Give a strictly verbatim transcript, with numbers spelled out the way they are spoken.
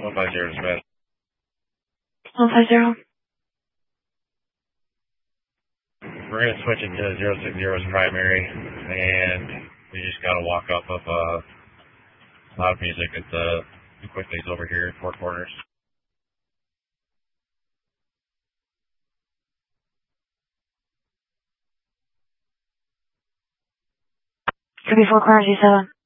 one five zero Smith. one five zero. We're going to switch it to zero six zero's primary, and we just got to walk up of uh, loud music at the, the Quickley's over here at Four Corners. Could be Four Corners, E seven.